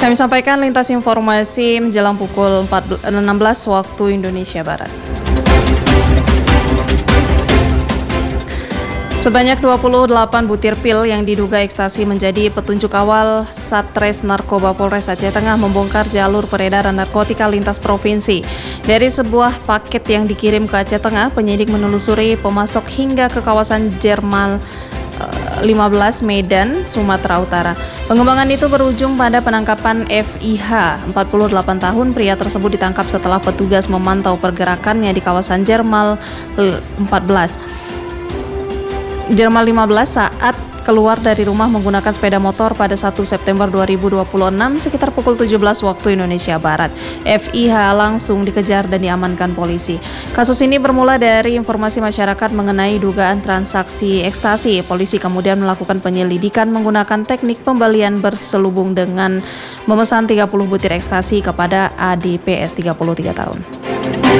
Kami sampaikan lintas informasi menjelang pukul 16 waktu Indonesia Barat. Sebanyak 28 butir pil yang diduga ekstasi menjadi petunjuk awal Satres Narkoba Polres Aceh Tengah membongkar jalur peredaran narkotika lintas provinsi. Dari sebuah paket yang dikirim ke Aceh Tengah, penyidik menelusuri pemasok hingga ke kawasan Jermal 15 Medan, Sumatera Utara. Pengembangan itu berujung pada penangkapan FIH, 48 tahun. Pria tersebut ditangkap setelah petugas memantau pergerakannya di kawasan Jermal 15 saat keluar dari rumah menggunakan sepeda motor pada 1 September 2026 sekitar pukul 17 waktu Indonesia Barat. FIH langsung dikejar dan diamankan polisi. Kasus ini bermula dari informasi masyarakat mengenai dugaan transaksi ekstasi. Polisi kemudian melakukan penyelidikan menggunakan teknik pembelian berselubung dengan memesan 30 butir ekstasi kepada ADPS 33 tahun.